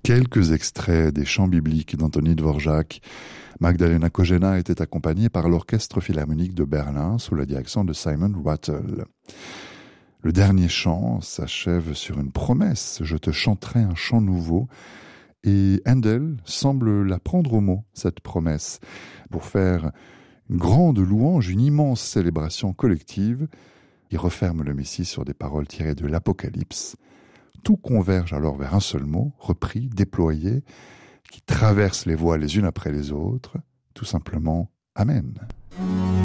Quelques extraits des chants bibliques d'Anthony Dvorak. Magdalena Kojena était accompagnée par l'Orchestre Philharmonique de Berlin sous la direction de Simon Rattle. Le dernier chant s'achève sur une promesse « Je te chanterai un chant nouveau ». Et Handel semble la prendre au mot, cette promesse, pour faire une grande louange, une immense célébration collective. Il referme le Messie sur des paroles tirées de l'Apocalypse. Tout converge alors vers un seul mot, repris, déployé, qui traverse les voix les unes après les autres, tout simplement Amen.